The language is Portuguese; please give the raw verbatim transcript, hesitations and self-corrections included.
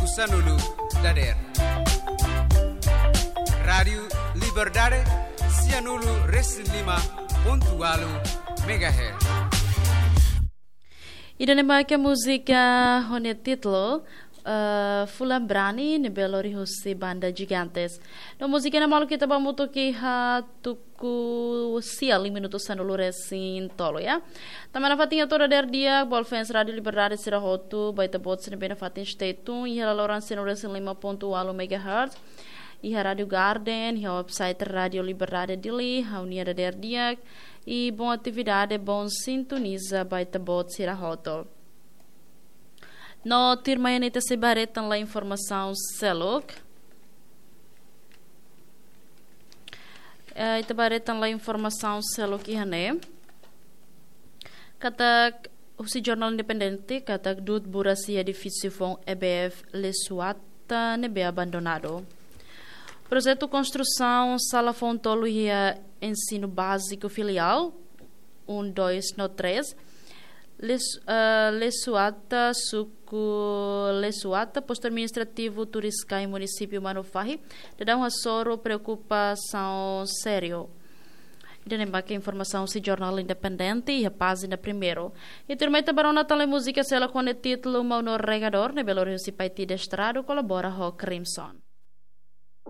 Sanulu Dader. Rádio Liberdade Cianulu Reslima Pontualu Megahertz. E dalam que a música com o título uh, Fulambrani ne Belori Jose Banda Gigantes. Na música na malu kita vamos tocar ha tuku sial em minutos sanulu resin tolo ya. Também na fatinha toda der dia bol fans Rádio Liberdade será hotu baita bots ne bena fatin stetun e ela loran seno resin lima ponto alo megahertz. E a Rádio Garden, e a website Rádio Liberdade dili, a unia der dia e boa atividade, bom sintoniza baita bot será hotu. No tirmayanita se baretan la informação selok. Uh, ita baretan la informação selok ihane. Katak usi Jornal Independente katak dut burasi edifício von E B F Lesuata nebe abandonado. Projeto construção sala fontolo e ensino básico filial um, dois, no três. Les, uh, Lesuata, Suco Lesuata, posto administrativo turística em município Manufahi, dá uma soro preocupação sério. E lembra que a informação se Jornal Independente e a página primeiro. E também também na tele música se ela com o título Mauno Regador, ne Belo Rio Paiti de Estrado colabora com Crimson.